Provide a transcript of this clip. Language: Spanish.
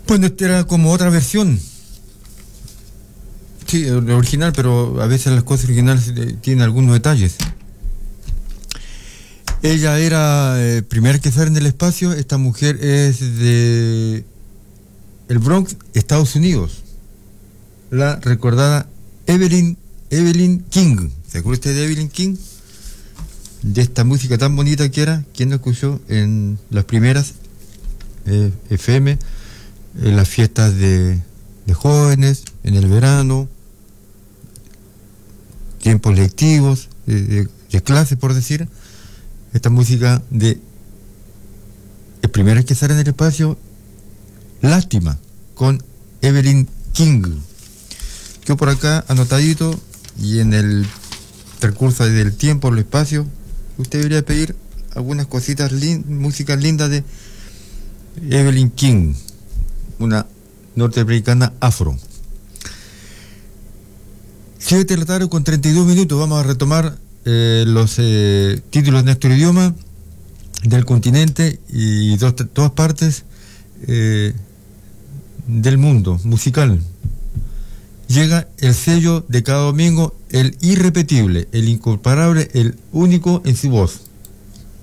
Bueno, esta era como otra versión. Sí, el original, pero a veces las cosas originales tienen algunos detalles. Ella era primera que sale en el espacio. Esta mujer es de el Bronx, Estados Unidos. La recordada Evelyn King. ¿Se acuerda usted de Evelyn King? De esta música tan bonita que era. ¿Quién la escuchó en las primeras FM? En las fiestas de jóvenes, en el verano, tiempos lectivos, de clase, por decir. Esta música de el primero que sale en el espacio, Lástima, con Evelyn King. Yo por acá anotadito, y en el transcurso del tiempo, el espacio, usted debería pedir algunas cositas, música linda de Evelyn King, una norteamericana afro. 7 de la tarde con 32 minutos. Vamos a retomar los títulos de nuestro idioma, del continente y todas partes del mundo musical. Llega el sello de cada domingo, el irrepetible, el incomparable, el único en su voz.